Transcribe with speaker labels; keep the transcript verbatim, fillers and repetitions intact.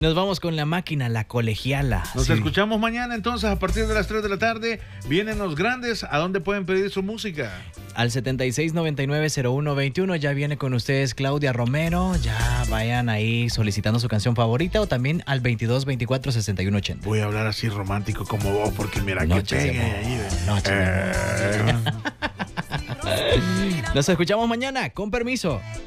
Speaker 1: Nos vamos con la máquina, la colegiala.
Speaker 2: Nos
Speaker 1: Sí.
Speaker 2: escuchamos mañana entonces a partir de las tres de la tarde. Vienen los grandes. ¿A dónde pueden pedir su música?
Speaker 1: Al setenta y seis noventa y nueve cero uno veintiuno ya viene con ustedes Claudia Romero. Ya vayan ahí solicitando su canción favorita o también al veintidós veinticuatro sesenta y uno ochenta.
Speaker 2: Voy a hablar así romántico como vos porque mira
Speaker 1: Noche
Speaker 2: que
Speaker 1: de
Speaker 2: pegue
Speaker 1: amor,
Speaker 2: ahí. ¿Ves?
Speaker 1: noche de
Speaker 2: Eh,
Speaker 1: Nos escuchamos mañana. Con permiso.